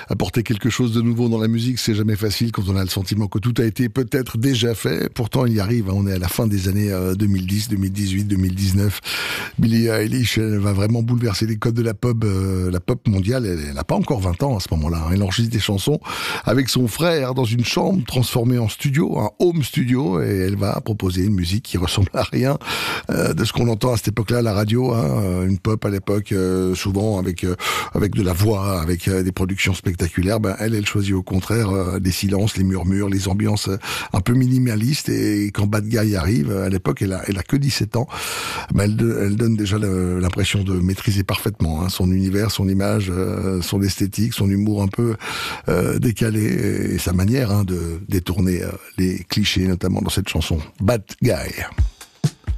apporter quelque chose de nouveau dans la musique, c'est jamais facile quand on a le sentiment que tout a été peut-être déjà fait. Pourtant, il y arrive. On est à la fin des années 2010, 2018, 2019. Billie Eilish, elle va vraiment bouleverser les codes de la pop mondiale. Elle n'a pas encore 20 ans à ce moment-là. Elle enregistre des chansons avec son frère dans une chambre transformée en studio, un home studio, et elle va proposer une musique qui ressemble à rien de ce qu'on entend à cette époque-là à la radio. Une pop à l'époque, souvent avec de la voix, avec des productions spectaculaires. Elle choisit au contraire les silences, les murmures, les ambiances un peu minimalistes. Et quand Bad Guy arrive, à l'époque, elle a que 17 ans, elle donne déjà l'impression de maîtriser parfaitement son univers, son image, son esthétique, son humour un peu décalé et sa manière de détourner les clichés, notamment dans cette chanson Bad Guy.